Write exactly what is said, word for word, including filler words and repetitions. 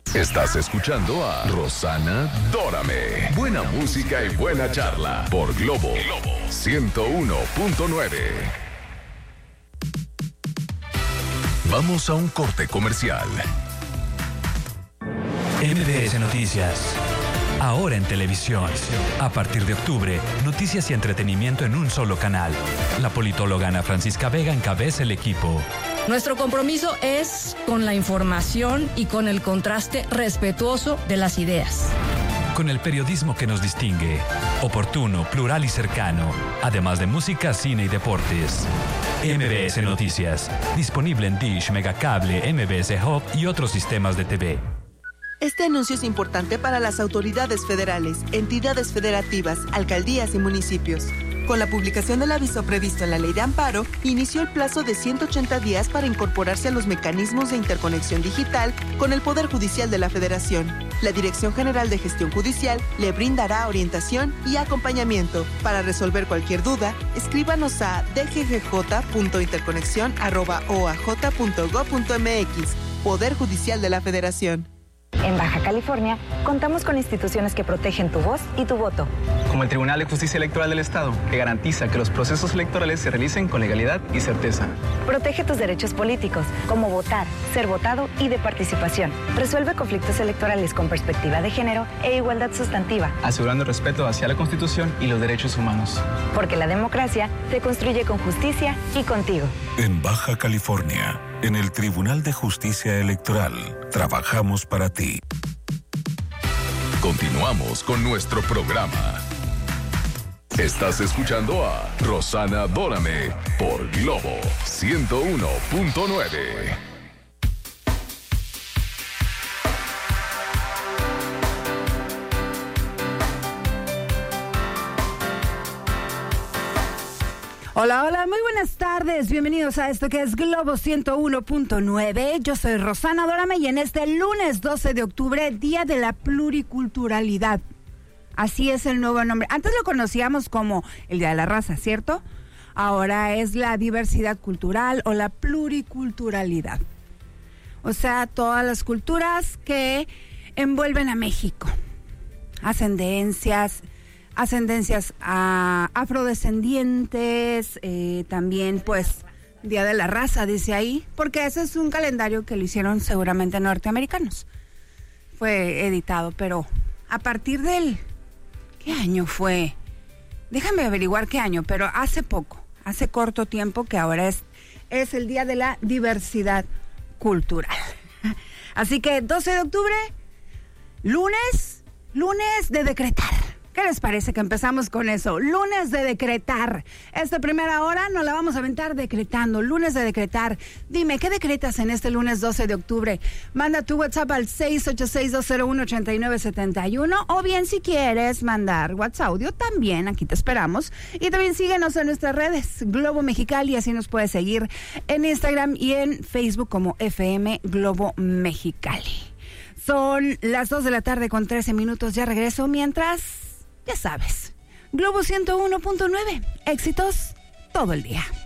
Estás escuchando a Rosana Dórame. Buena música y buena charla por Globo ciento uno punto nueve. Vamos a un corte comercial. M B S Noticias. Ahora en televisión. A partir de octubre, noticias y entretenimiento en un solo canal. La politóloga Ana Francisca Vega encabeza el equipo. Nuestro compromiso es con la información y con el contraste respetuoso de las ideas. Con el periodismo que nos distingue. Oportuno, plural y cercano. Además de música, cine y deportes. M B S Noticias. Disponible en Dish, Megacable, M B S Hub y otros sistemas de T V. Este anuncio es importante para las autoridades federales, entidades federativas, alcaldías y municipios. Con la publicación del aviso previsto en la Ley de Amparo, inició el plazo de ciento ochenta días para incorporarse a los mecanismos de interconexión digital con el Poder Judicial de la Federación. La Dirección General de Gestión Judicial le brindará orientación y acompañamiento. Para resolver cualquier duda, escríbanos a d g g j punto interconexión arroba o a j punto gob punto m x. Poder Judicial de la Federación. En Baja California, contamos con instituciones que protegen tu voz y tu voto. Como el Tribunal de Justicia Electoral del Estado, que garantiza que los procesos electorales se realicen con legalidad y certeza. Protege tus derechos políticos, como votar, ser votado y de participación. Resuelve conflictos electorales con perspectiva de género e igualdad sustantiva. Asegurando el respeto hacia la Constitución y los derechos humanos. Porque la democracia se construye con justicia y contigo. En Baja California, en el Tribunal de Justicia Electoral, trabajamos para ti. Continuamos con nuestro programa. Estás escuchando a Rosana Dórame por Globo ciento uno punto nueve. Hola, hola, muy buenas tardes. Bienvenidos a esto que es Globo ciento uno punto nueve. Yo soy Rosana Dórame y en este lunes doce de octubre, Día de la Pluriculturalidad. Así es el nuevo nombre. Antes lo conocíamos como el Día de la Raza, ¿cierto? Ahora es la diversidad cultural o la pluriculturalidad. O sea, todas las culturas que envuelven a México. Ascendencias... ascendencias a afrodescendientes, eh, también pues Día de la Raza, dice ahí, porque ese es un calendario que lo hicieron seguramente norteamericanos. Fue editado, pero a partir del... ¿Qué año fue? Déjame averiguar qué año, pero hace poco, hace corto tiempo que ahora es, es el Día de la Diversidad Cultural. Así que doce de octubre, lunes, lunes de decretar. ¿Qué les parece que empezamos con eso? Lunes de decretar. Esta primera hora nos la vamos a aventar decretando. Lunes de decretar. Dime, ¿qué decretas en este lunes doce de octubre? Manda tu WhatsApp al seis ocho seis, dos cero uno, ocho nueve siete uno o bien si quieres mandar WhatsApp audio también, aquí te esperamos. Y también síguenos en nuestras redes, Globo Mexicali, así nos puedes seguir en Instagram y en Facebook como F M Globo Mexicali. Son las dos de la tarde con trece minutos, ya regreso mientras... Ya sabes, Globo ciento uno punto nueve, éxitos todo el día.